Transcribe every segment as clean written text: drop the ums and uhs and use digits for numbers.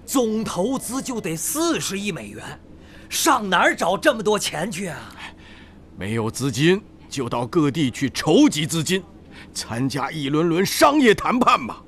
总投资就得40亿美元，上哪儿找这么多钱去啊？ 没有资金，就到各地去筹集资金，参加一轮轮商业谈判嘛。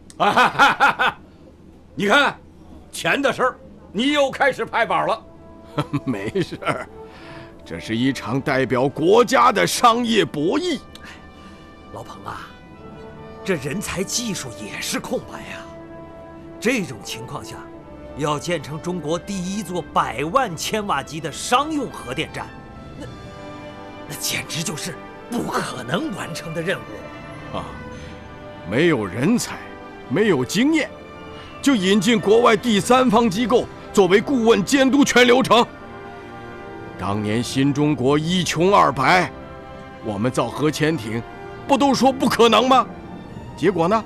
你看，钱的事儿，你又开始拍板了。 没事儿，这是一场代表国家的商业博弈。 老彭啊，这人才技术也是空白呀。这种情况下，要建成中国第一座100万千瓦级的商用核电站，那简直就是不可能完成的任务啊！没有人才，没有经验，就引进国外第三方机构作为顾问监督全流程。当年新中国一穷二白，我们造核潜艇，不都说不可能吗？结果呢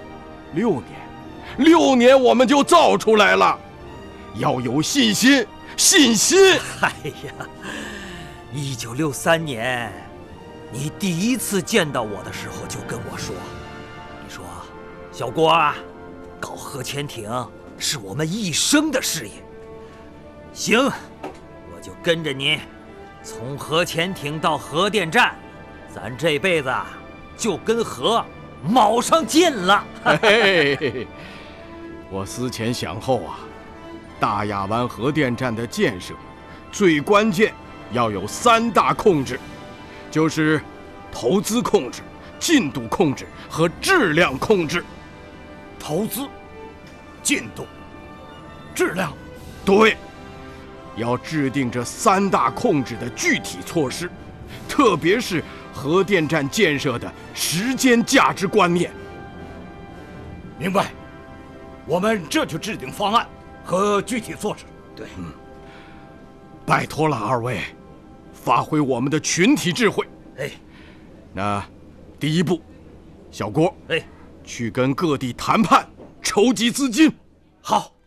，6年我们就造出来了。要有信心，信心！ 哎呀，1963年，你第一次见到我的时候就跟我说，你说，小郭啊，搞核潜艇是我们一生的事业。行，我就跟着你，从核潜艇到核电站，咱这辈子就跟核卯上劲了。 嘿嘿，我思前想后啊，大亚湾核电站的建设，最关键要有3大控制，就是投资控制、进度控制和质量控制。 投资、进度、质量， 对，要制定这3大控制的具体措施，特别是核电站建设的时间价值观念。 明白，我们这就制定方案和具体措施。 对， 拜托了2位，发挥我们的群体智慧。 哎， 那第一步，小郭， 哎， 去跟各地谈判，筹集资金。 好。